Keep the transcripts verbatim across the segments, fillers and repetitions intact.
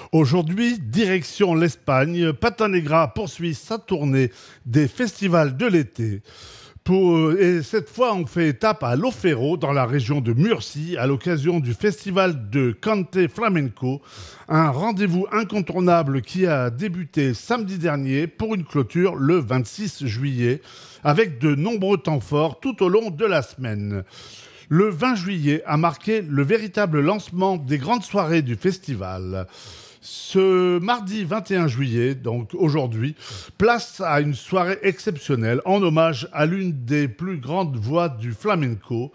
Aujourd'hui, direction l'Espagne, Patanegra poursuit sa tournée des festivals de l'été. Pour, et cette fois, on fait étape à Lofero, dans la région de Murcie, à l'occasion du festival de Cante Flamenco, un rendez-vous incontournable qui a débuté samedi dernier pour une clôture le vingt-six juillet, avec de nombreux temps forts tout au long de la semaine. Le vingt juillet a marqué le véritable lancement des grandes soirées du festival. Ce mardi vingt et un juillet, donc aujourd'hui, place à une soirée exceptionnelle en hommage à l'une des plus grandes voix du flamenco,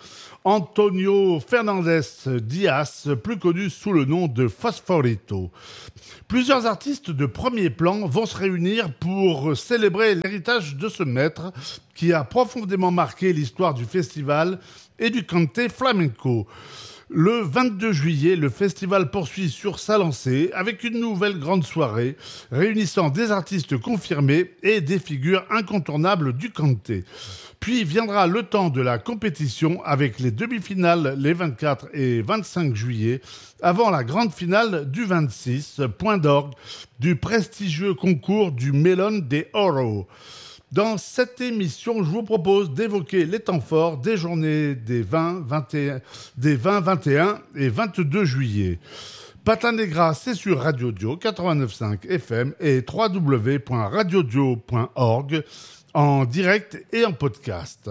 Antonio Fernández Díaz, plus connu sous le nom de Fosforito. Plusieurs artistes de premier plan vont se réunir pour célébrer l'héritage de ce maître qui a profondément marqué l'histoire du festival et du cante flamenco. Le vingt-deux juillet, le festival poursuit sur sa lancée avec une nouvelle grande soirée réunissant des artistes confirmés et des figures incontournables du cante. Puis viendra le temps de la compétition avec les demi-finales les vingt-quatre et vingt-cinq juillet avant la grande finale du vingt-six, point d'orgue du prestigieux concours du Melon de Oro. Dans cette émission, je vous propose d'évoquer les temps forts des journées des vingt, vingt et un, des vingt, vingt et un et vingt-deux juillet. Patanegra, c'est sur Radio Dio quatre-vingt-neuf virgule cinq F M et w w w point radio dio point org en direct et en podcast.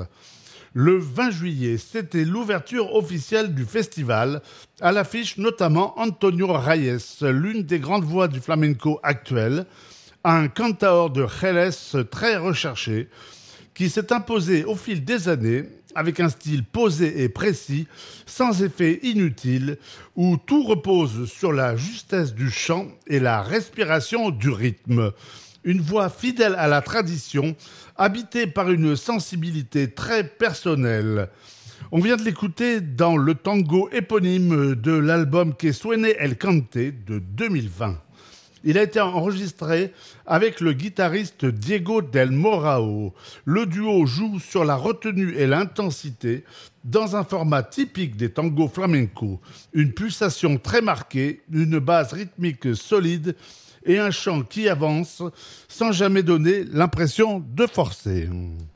Le vingt juillet, c'était l'ouverture officielle du festival, à l'affiche notamment Antonio Reyes, l'une des grandes voix du flamenco actuel, un cantaor de Jerez très recherché, qui s'est imposé au fil des années avec un style posé et précis, sans effet inutile, où tout repose sur la justesse du chant et la respiration du rythme. Une voix fidèle à la tradition, habitée par une sensibilité très personnelle. On vient de l'écouter dans le tango éponyme de l'album Que Suene el Cante de deux mille vingt. Il a été enregistré avec le guitariste Diego del Morao. Le duo joue sur la retenue et l'intensité dans un format typique des tangos flamenco. Une pulsation très marquée, une base rythmique solide et un chant qui avance sans jamais donner l'impression de forcer.